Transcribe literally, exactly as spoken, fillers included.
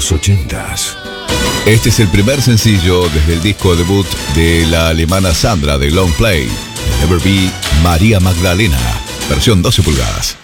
los ochentas. Este es el primer sencillo desde el disco debut de la alemana Sandra de Long Play, Never Be María Magdalena, versión doce pulgadas.